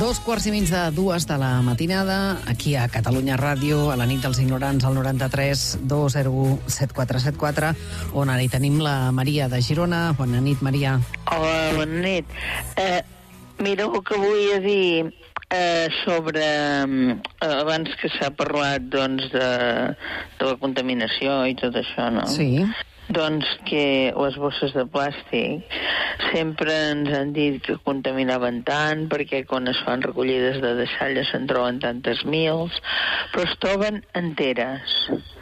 2:15 de la matinada, aquí a Catalunya Ràdio, a la nit dels ignorants, al 93 201 7474, on ara hi tenim la Maria de Girona. Bona nit, Maria. Hola, bona nit. Mira, el que volia dir sobre... abans que s'ha parlat, doncs, de la contaminació i tot això, no? Sí. Doncs que les bosses de plàstic sempre ens han dit que contaminaven tant perquè quan es fan recollides de deixalles se'n troben tantes mils, però es troben enteres.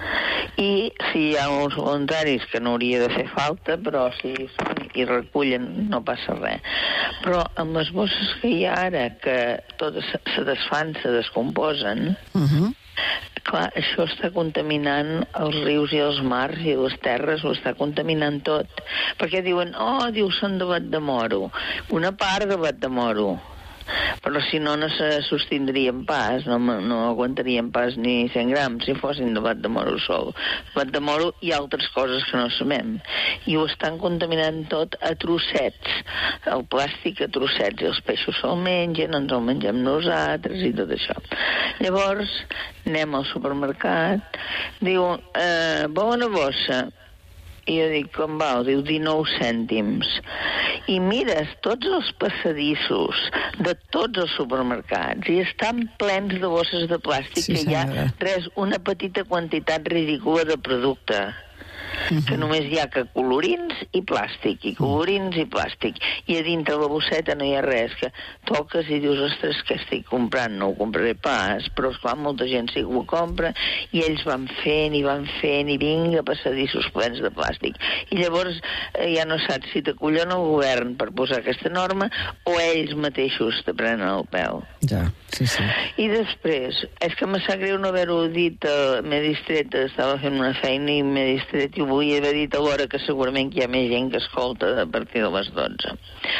I si hi ha uns voluntaris, que no hauria de fer falta, però si hi recullen no passa res. Però amb les bosses que hi ha ara, que totes se desfan, se descomposen, clar, això està contaminant els rius i els mars i les terres, ho està contaminant tot. Perquè diuen, són de blat de moro. Una part de blat de moro. Però si no, no se sostindrien pas, no aguantarien pas ni 100 grams si fossin de blat de moro sol. Blat de moro i altres coses que no sabem. I ho estan contaminant tot a trossets. El plàstic a trossets. I els peixos se'l mengen, ens el mengem nosaltres i tot això. Llavors, anem al supermercat, diu, vol una bossa? I jo dic, com val? Diu, 19 cèntims. I mires tots els passadissos de tots els supermercats i estan plens de bosses de plàstic, sí, que hi ha una petita quantitat ridícula de producte. Que només hi ha que colorins i plàstic, i colorins i plàstic. I a dintre la bosseta no hi ha res, que toques i dius, ostres, què estic comprant? No ho compraré pas, però esclar, molta gent sí que ho compra, i ells van fent, i vinga, passadissos plens de plàstic. I llavors ja no saps si t'acollona el govern per posar aquesta norma o ells mateixos te prenen el pèl. Ja, sí. I després, és que me sap greu no haver-ho dit, m'he distret, estava fent una feina i m'he distret i ho volia haver dit alhora, que segurament hi ha més gent que escolta a partir de les 12.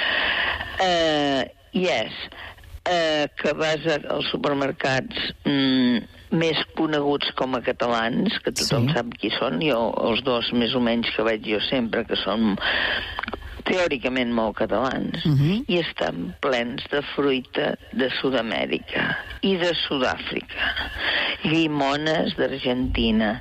I és que vas als supermercats més coneguts com a catalans, que tothom sap qui són, jo els dos més o menys que veig jo sempre, que són teòricament molt catalans, i estan plens de fruita de Sud-amèrica i de Sud-àfrica, llimones d'Argentina,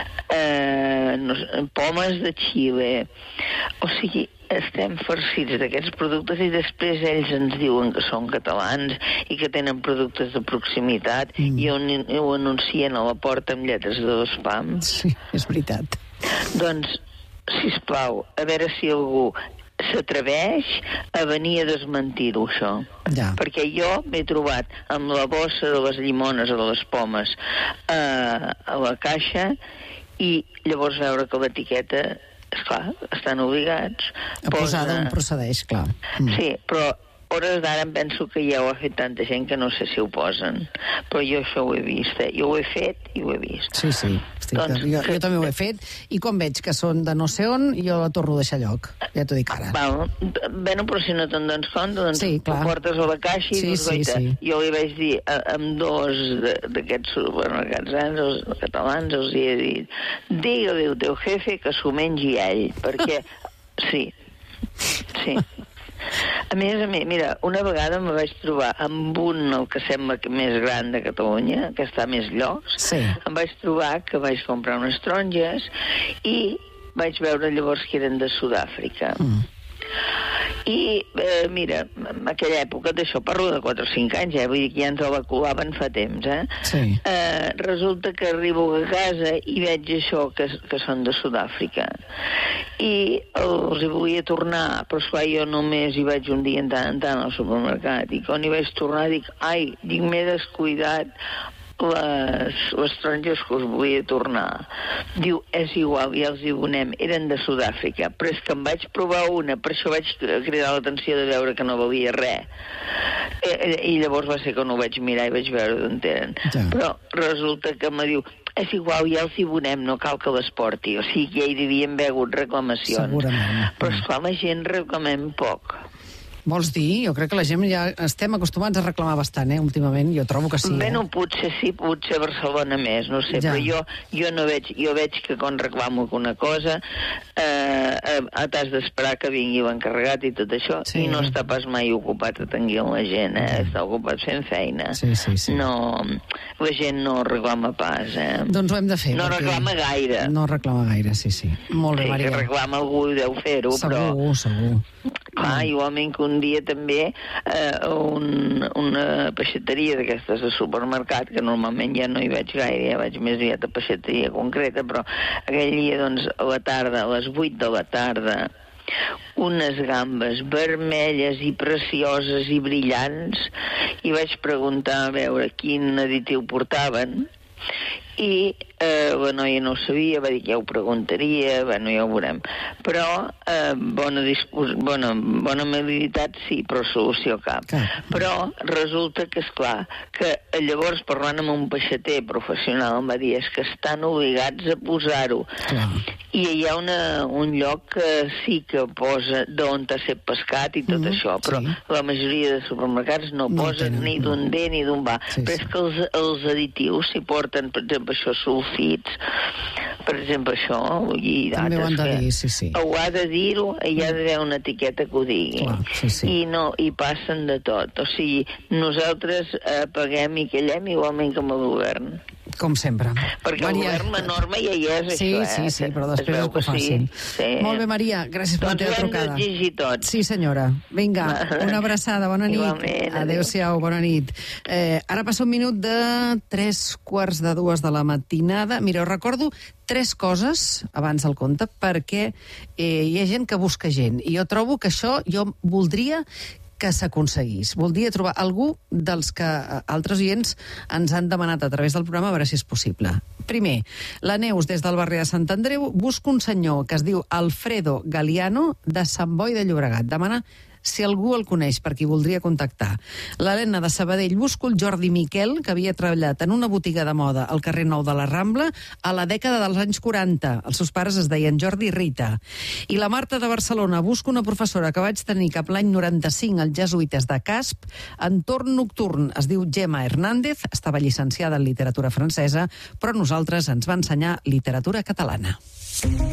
pomes de Xile, o sigui, estem farcits d'aquests productes i després ells ens diuen que són catalans i que tenen productes de proximitat i ho anuncien a la porta amb lletres de 2 pams. Sí, és veritat. Doncs, sisplau, a veure si algú s'atreveix a venir a desmentir-ho, això. Ja. Perquè jo m'he trobat amb la bossa de les llimones o de les pomes a la caixa i llavors veure que l'etiqueta, esclar, estan obligats a posar d'on procedeix, clar. Sí, però hores d'ara em penso que ja ho ha fet tanta gent que no sé si ho posen, però jo això ho he vist, jo ho he fet i ho he vist. Sí, doncs, jo també ho he fet, i quan veig que són de no sé on, jo la torno a deixar lloc, ja t'ho dic ara. Bueno, però si no te'n dones compte, doncs ho portes a la caixa i dius, goita, jo li vaig dir amb 2 d'aquests supermercats, els catalans, els hi he dit, digue-li al teu jefe que s'ho mengi ell, perquè sí. A més, mira, una vegada me vaig trobar amb el que sembla que més gran de Catalunya, que està més llocs, em vaig trobar que vaig comprar unes taronges i vaig veure llavors que eren de Sud-àfrica. I, mira, en aquella època, d'això parlo de 4 o 5 anys, vull dir que ja ens evaculaven fa temps, resulta que arribo a casa i veig això, que són de Sud-àfrica. I els hi volia tornar, però esclar, jo només hi vaig un dia en tant al supermercat, i quan hi vaig tornar dic, m'he descuidat les taronges que us volia tornar. Diu, és igual, ja els hi donem, eren de Sud-àfrica, però és que em vaig provar una, per això vaig cridar l'atenció de veure que no valia res. I llavors va ser que no ho vaig mirar i vaig veure d'on eren. Però resulta que em diu, és igual, ja els hi donem, no cal que les porti. O sigui, ja hi devien haver hagut reclamacions. Segurament. Però esclar, la gent reclamem poc. Vols dir? Jo crec que la gent ja estem acostumats a reclamar bastant, últimament. Jo trobo que sí. Bé, no, potser sí, potser a Barcelona més, no sé, ja. Però jo no veig, jo veig que quan reclamo alguna cosa t'has d'esperar que vingui l'encarregat i tot això, sí. I no està pas mai ocupat atenguint la gent, està ocupat fent feina. Sí. No, la gent no reclama pas, Doncs ho hem de fer. No reclama gaire. No reclama gaire, sí. Molt bé, Maria. Que reclama algú i deu fer-ho, però... Segur. Clar, igualment que un dia també una peixateria d'aquestes de supermercat, que normalment ja no hi vaig gaire, ja vaig més aviat a peixateria concreta, però aquell dia, doncs, a la tarda, a les 8 de la tarda, unes gambes vermelles i precioses i brillants, i vaig preguntar a veure quin additiu portaven, i la noia no ho sabia, va dir que ja ho preguntaria, bueno, ja ho veurem. Però bona amabilitat sí, però solució cap. Però resulta que, esclar, que llavors parlant amb un peixater professional em va dir que estan obligats a posar-ho. I hi ha un lloc que sí que posa d'on t'ha set pescat i tot això, però la majoria de supermercats no posen ni d'on ve ni d'on va. Però és que els additius s'hi porten, per exemple, això sulfits, per exemple, això, i també ho han de dir, sí. Ho ha de dir-ho, hi ha d'haver una etiqueta que ho digui. I passen de tot. O sigui, nosaltres paguem i callem igualment que amb el govern. Com sempre. Perquè el govern, la norma ja hi és, això, Sí, però després ho facin. Molt bé, Maria, gràcies per la teva trucada. Doncs ho hem d'exigir tots. Sí, senyora. Vinga, una abraçada, bona nit. Igualment. Adéu-siau, bona nit. Ara passa un minut de 3:45 de la matinada. Mira, us recordo 3 coses abans del conte, perquè hi ha gent que busca gent, i jo trobo que això jo voldria que s'aconseguís. Voldria trobar algú dels que altres oients ens han demanat a través del programa, a veure si és possible. Primer, la Neus, des del barri de Sant Andreu, busca un senyor que es diu Alfredo Galiano, de Sant Boi de Llobregat. Demana si algú el coneix, per qui voldria contactar. L'Helena de Sabadell busca el Jordi Miquel, que havia treballat en una botiga de moda al carrer Nou de la Rambla a la dècada dels anys 40. Els seus pares es deien Jordi i Rita. I la Marta de Barcelona busca una professora que vaig tenir cap l'any 95 als Jesuïtes de Casp, en torn nocturn. Es diu Gemma Hernández, estava llicenciada en literatura francesa, però a nosaltres ens va ensenyar literatura catalana.